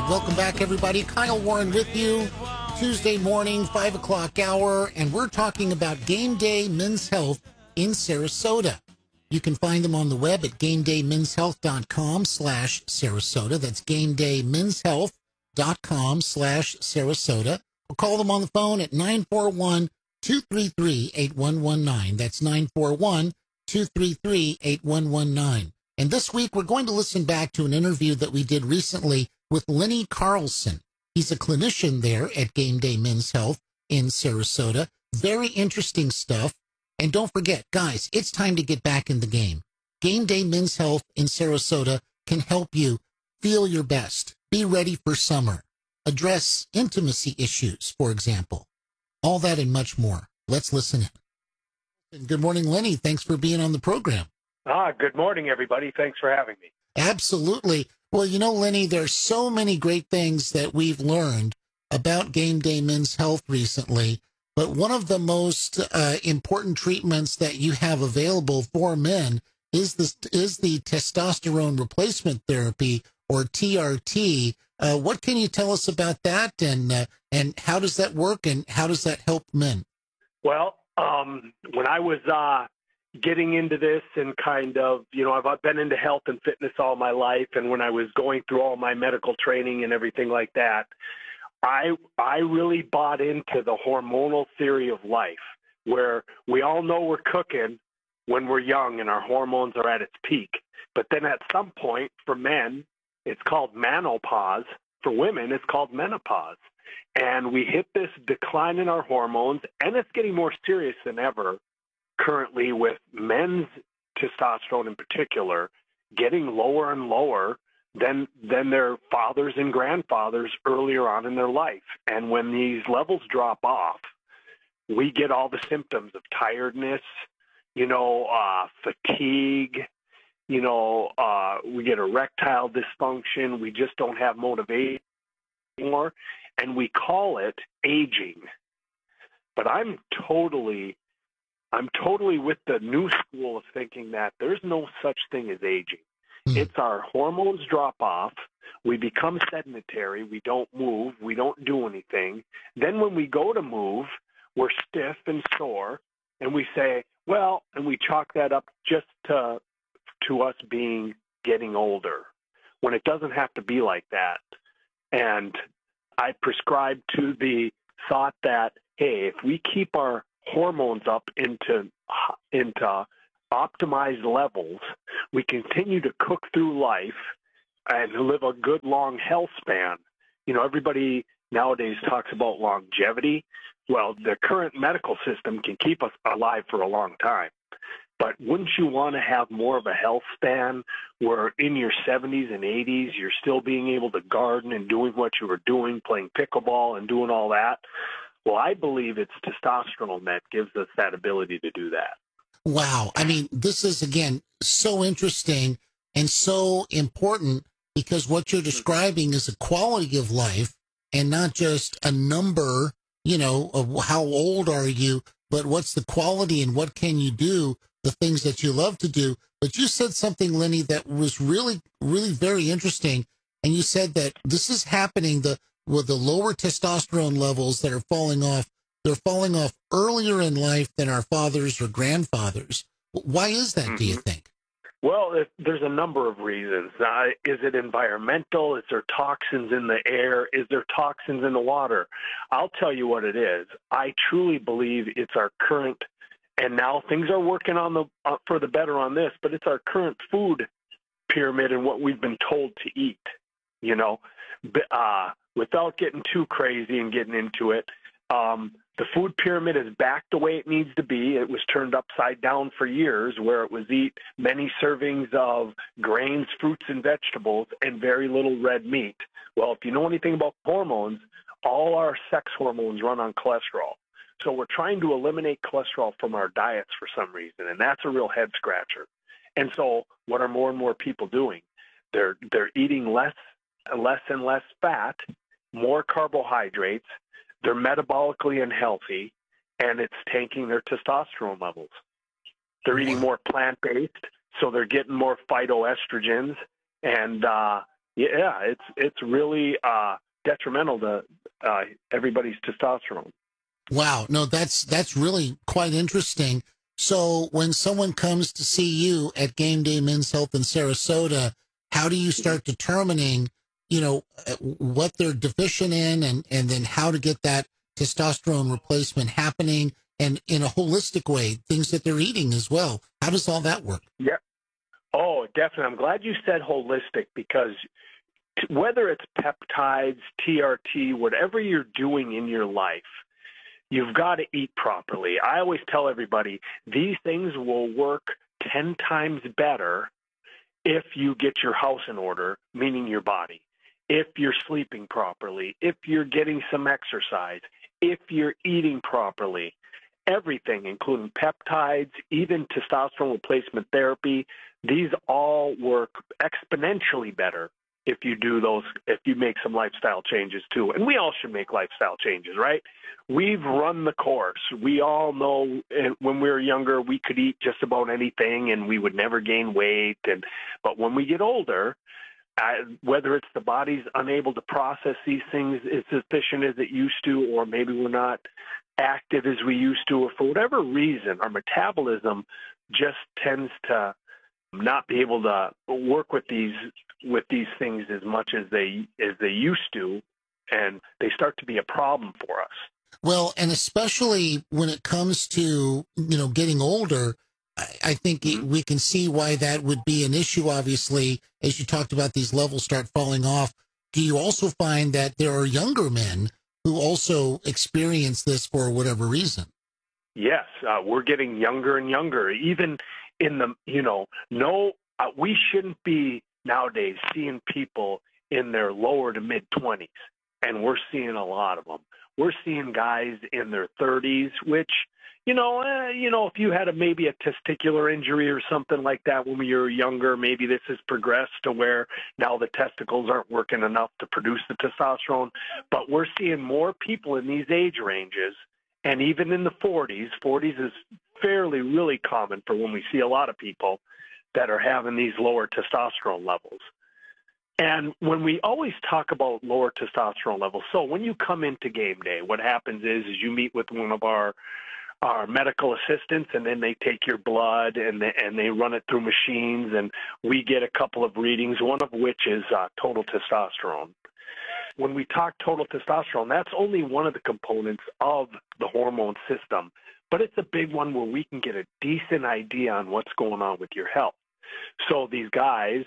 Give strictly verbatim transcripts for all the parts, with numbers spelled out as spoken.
Welcome back, everybody. Kyle Warren with you. Tuesday morning, five o'clock hour, and we're talking about Game Day Men's Health in Sarasota. You can find them on the web at gamedaymenshealth.com slash Sarasota. That's gamedaymenshealth.com slash Sarasota. Or call them on the phone at nine four one, two three three, eight one one nine. That's nine four one, two three three, eight one one nine. And this week, we're going to listen back to an interview that we did recently with Lenny Carlson. He's a clinician there at Game Day Men's Health in Sarasota. Very interesting stuff. And don't forget, guys, it's time to get back in the game. Game Day Men's Health in Sarasota can help you feel your best, be ready for summer, address intimacy issues, for example. All that and much more. Let's listen in. Good morning, Lenny. Thanks for being on the program. Ah, good morning, everybody. Thanks for having me. Absolutely. Well, you know, Lenny, there's so many great things that we've learned about Game Day Men's Health recently, but one of the most uh, important treatments that you have available for men is this is the testosterone replacement therapy, or T R T. Uh, what can you tell us about that, and uh, and how does that work, and how does that help men? Well, um, when I was uh, getting into this and kind of, you know, I've been into health and fitness all my life. And when I was going through all my medical training and everything like that, I, I really bought into the hormonal theory of life, where we all know we're cooking when we're young and our hormones are at its peak. But then at some point, for men, it's called menopause. For women, it's called menopause. And we hit this decline in our hormones, and it's getting more serious than ever currently, with men's testosterone in particular getting lower and lower than than their fathers and grandfathers earlier on in their life. And when these levels drop off, we get all the symptoms of tiredness, you know, uh, fatigue, you know, uh, we get erectile dysfunction. We just don't have motivation anymore, and we call it aging. But I'm totally I'm totally with the new school of thinking that there's no such thing as aging. Mm. It's our hormones drop off. We become sedentary. We don't move. We don't do anything. Then when we go to move, we're stiff and sore, and we say, well, and we chalk that up just to, to us being getting older, when it doesn't have to be like that. And I prescribe to the thought that, hey, if we keep our hormones up into into optimized levels, we continue to cook through life and live a good long health span. You know, everybody nowadays talks about longevity. Well, the current medical system can keep us alive for a long time. But wouldn't you want to have more of a health span where in your seventies and eighties, you're still being able to garden and doing what you were doing, playing pickleball and doing all that? Well, I believe it's testosterone that gives us that ability to do that. Wow. I mean, this is, again, so interesting and so important, because what you're describing is a quality of life and not just a number, you know, of how old are you, but what's the quality and what can you do, the things that you love to do. But you said something, Lenny, that was really, really very interesting. And you said that this is happening, the with the lower testosterone levels that are falling off, they're falling off earlier in life than our fathers or grandfathers. Why is that, mm-hmm. do you think? Well, it, there's a number of reasons. Uh, is it environmental? Is there toxins in the air? Is there toxins in the water? I'll tell you what it is. I truly believe it's our current, and now things are working on the uh, for the better on this, but it's our current food pyramid and what we've been told to eat, you know. Uh, without getting too crazy and getting into it, um, the food pyramid is back the way it needs to be. It was turned upside down for years, where it was eat many servings of grains, fruits, and vegetables, and very little red meat. Well, if you know anything about hormones, all our sex hormones run on cholesterol. So we're trying to eliminate cholesterol from our diets for some reason, and that's a real head scratcher. And so what are more and more people doing? They're they're eating less less and less fat, more carbohydrates. They're metabolically unhealthy, and it's tanking their testosterone levels. They're eating more plant-based, so they're getting more phytoestrogens, and uh, Yeah, it's it's really uh, detrimental to uh, everybody's testosterone. Wow. No, that's that's really quite interesting. So when someone comes to see you at Game Day Men's Health in Sarasota, how do you start determining, you know, what they're deficient in, and, and then how to get that testosterone replacement happening, and in a holistic way, things that they're eating as well? How does all that work? Yeah. Oh, definitely. I'm glad you said holistic, because t- whether it's peptides, T R T, whatever you're doing in your life, you've got to eat properly. I always tell everybody these things will work ten times better if you get your house in order, meaning your body, if you're sleeping properly, if you're getting some exercise, if you're eating properly. Everything, including peptides, even testosterone replacement therapy, these all work exponentially better if you do those, if you make some lifestyle changes too. And we all should make lifestyle changes, right? We've run the course. We all know when we were younger, we could eat just about anything and we would never gain weight. And but when we get older, uh, whether it's the body's unable to process these things as efficient as it used to, or maybe we're not active as we used to, or for whatever reason, our metabolism just tends to not be able to work with these with these things as much as they as they used to, and they start to be a problem for us. Well, and especially when it comes to, you know, getting older, I, I think it, we can see why that would be an issue, obviously, as you talked about these levels start falling off. Do you also find that there are younger men who also experience this for whatever reason? Yes, uh, we're getting younger and younger. Even in the, you know, no, uh, we shouldn't be nowadays seeing people in their lower to mid twenties, and we're seeing a lot of them. We're seeing guys in their thirties, which, you know, eh, you know, if you had a maybe a testicular injury or something like that when you were younger, maybe this has progressed to where now the testicles aren't working enough to produce the testosterone. But we're seeing more people in these age ranges, and even in the forties. forties is fairly really common for when we see a lot of people that are having these lower testosterone levels. And when we always talk about lower testosterone levels, so when you come into game day, what happens is, is you meet with one of our our medical assistants, and then they take your blood and they, and they run it through machines, and we get a couple of readings, one of which is uh, total testosterone. When we talk total testosterone, that's only one of the components of the hormone system, but it's a big one where we can get a decent idea on what's going on with your health. So these guys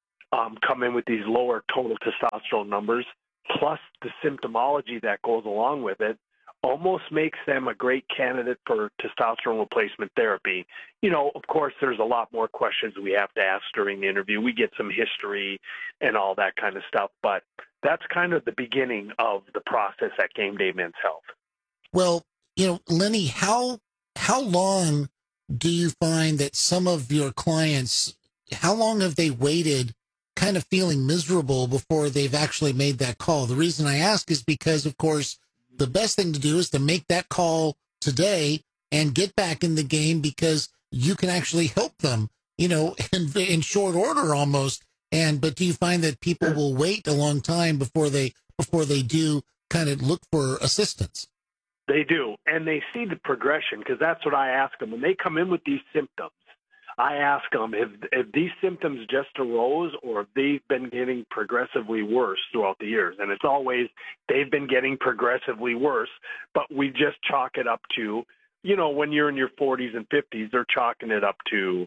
um, come in with these lower total testosterone numbers, plus the symptomology that goes along with it, almost makes them a great candidate for testosterone replacement therapy. You know, of course, there's a lot more questions we have to ask during the interview. We get some history and all that kind of stuff, but that's kind of the beginning of the process at Game Day Men's Health. Well, you know, Lenny, how how long do you find that some of your clients, how long have they waited kind of feeling miserable before they've actually made that call? The reason I ask is because, of course, the best thing to do is to make that call today and get back in the game, because you can actually help them, you know, in, in short order almost. And, but do you find that people will wait a long time before they, before they do kind of look for assistance? They do. And they see the progression, because that's what I ask them. When they come in with these symptoms, I ask them if, if these symptoms just arose or if they've been getting progressively worse throughout the years. And it's always they've been getting progressively worse, but we just chalk it up to, you know, when you're in your forties and fifties, they're chalking it up to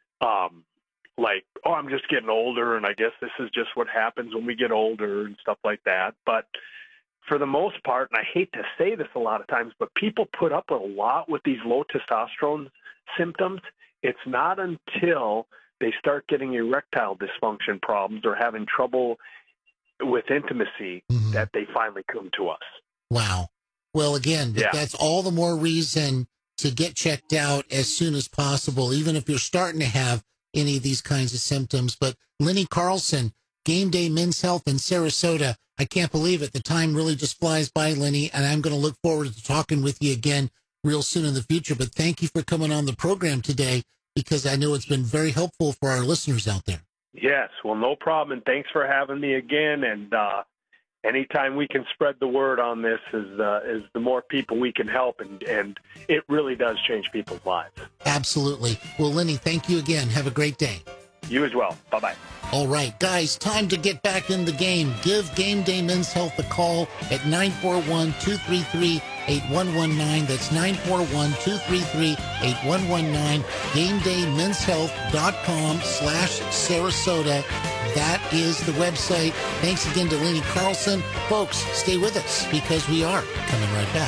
um, like, oh, I'm just getting older, and I guess this is just what happens when we get older and stuff like that. But for the most part, and I hate to say this a lot of times, but people put up a lot with these low testosterone symptoms. It's not until they start getting erectile dysfunction problems or having trouble with intimacy mm-hmm. that they finally come to us. Wow. Well, again, yeah. that's all the more reason to get checked out as soon as possible, even if you're starting to have any of these kinds of symptoms. But Lenny Carlson, Game Day Men's Health in Sarasota, I can't believe it. The time really just flies by, Lenny, and I'm going to look forward to talking with you again real soon in the future. But thank you for coming on the program today, because I know it's been very helpful for our listeners out there. Yes, well, no problem, and thanks for having me again. And uh, anytime we can spread the word on this, is uh, is the more people we can help, and, and it really does change people's lives. Absolutely. Well, Lenny, thank you again. Have a great day. You as well. Bye-bye. All right, guys, time to get back in the game. Give Game Day Men's Health a call at nine four one, two three three, eight one one nine. That's nine four one, two three three, eight one one nine. game day men's health dot com slash Sarasota. That is the website. Thanks again to Lenny Carlson. Folks, stay with us because we are coming right back.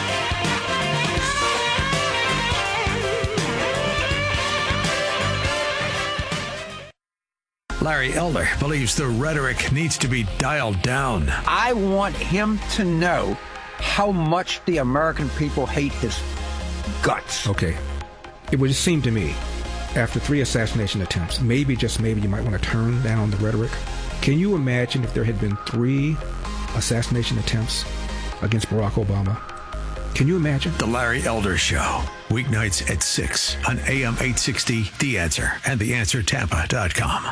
Larry Elder believes the rhetoric needs to be dialed down. I want him to know how much the American people hate his guts. Okay. It would just seem to me, after three assassination attempts, maybe, just maybe, you might want to turn down the rhetoric. Can you imagine if there had been three assassination attempts against Barack Obama? Can you imagine? The Larry Elder Show, weeknights at six on A M eight sixty, The Answer, and the answer tampa dot com.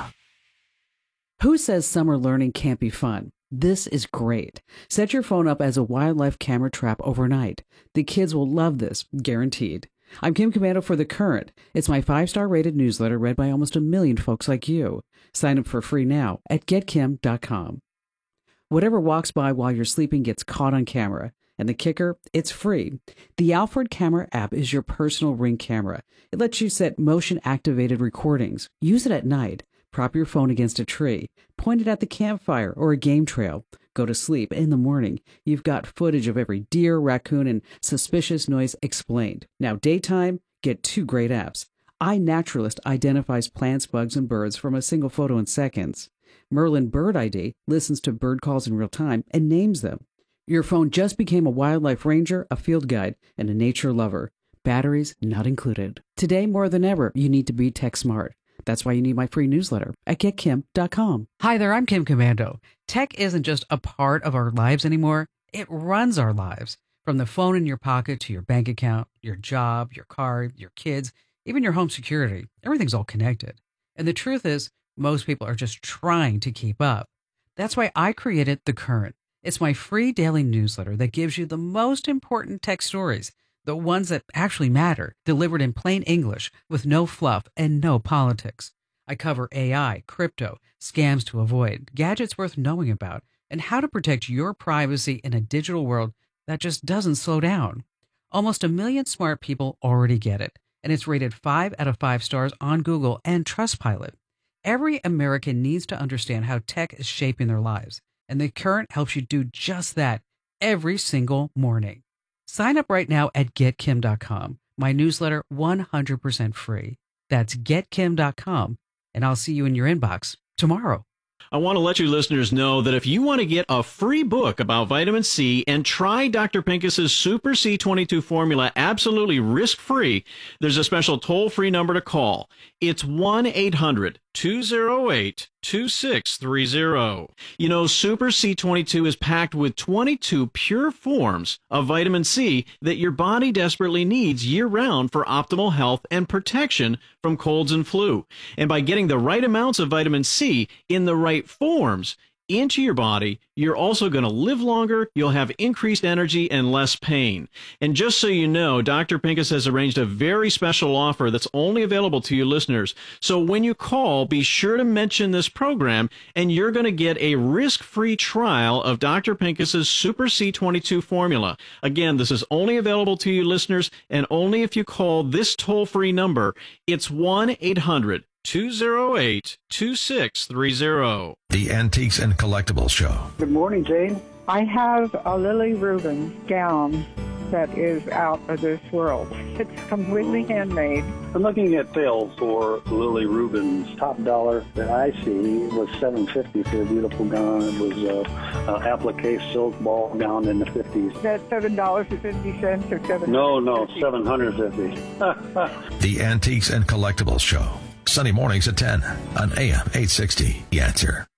Who says summer learning can't be fun? This is great. Set your phone up as a wildlife camera trap overnight. The kids will love this, guaranteed. I'm Kim Komando for The Current. It's my five-star rated newsletter read by almost a million folks like you. Sign up for free now at get kim dot com. Whatever walks by while you're sleeping gets caught on camera. And the kicker, it's free. The Alfred Camera app is your personal Ring camera. It lets you set motion-activated recordings. Use it at night. Prop your phone against a tree, point it at the campfire or a game trail. Go to sleep. In the morning, you've got footage of every deer, raccoon, and suspicious noise explained. Now, daytime, get two great apps. iNaturalist identifies plants, bugs, and birds from a single photo in seconds. Merlin Bird I D listens to bird calls in real time and names them. Your phone just became a wildlife ranger, a field guide, and a nature lover. Batteries not included. Today, more than ever, you need to be tech smart. That's why you need my free newsletter at get kim dot com. Hi there, I'm Kim Komando. Tech isn't just a part of our lives anymore. It runs our lives. From the phone in your pocket to your bank account, your job, your car, your kids, even your home security. Everything's all connected. And the truth is, most people are just trying to keep up. That's why I created The Current. It's my free daily newsletter that gives you the most important tech stories, the ones that actually matter, delivered in plain English with no fluff and no politics. I cover A I, crypto, scams to avoid, gadgets worth knowing about, and how to protect your privacy in a digital world that just doesn't slow down. Almost a million smart people already get it, and it's rated five out of five stars on Google and Trustpilot. Every American needs to understand how tech is shaping their lives, and The Current helps you do just that every single morning. Sign up right now at get kim dot com. My newsletter, one hundred percent free. That's get kim dot com, and I'll see you in your inbox tomorrow. I want to let you listeners know that if you want to get a free book about vitamin C and try Doctor Pincus's Super C twenty-two formula absolutely risk-free, there's a special toll-free number to call. It's one eight hundred, two oh eight, two six three oh. You know, Super C twenty-two is packed with twenty-two pure forms of vitamin C that your body desperately needs year-round for optimal health and protection from colds and flu. And by getting the right amounts of vitamin C in the right forms into your body, you're also going to live longer, you'll have increased energy and less pain. And just so you know, Doctor Pincus has arranged a very special offer that's only available to you listeners. So when you call, be sure to mention this program, and you're going to get a risk-free trial of Doctor Pincus's Super C twenty-two formula. Again, this is only available to you listeners, and only if you call this toll-free number. It's one eight hundred, two oh eight, two six three oh. The Antiques and Collectibles Show. Good morning, Jane. I have a Lily Rubin gown that is out of this world. It's completely handmade. I'm looking at sales for Lily Rubin's. Top dollar that I see was seven hundred fifty dollars for a beautiful gown. It was a, a applique silk ball gown in the fifties. That's seven dollars and fifty cents or seven No, dollars? no, seven hundred fifty dollars. The Antiques and Collectibles Show. Sunday mornings at ten on A M eight sixty. The Answer.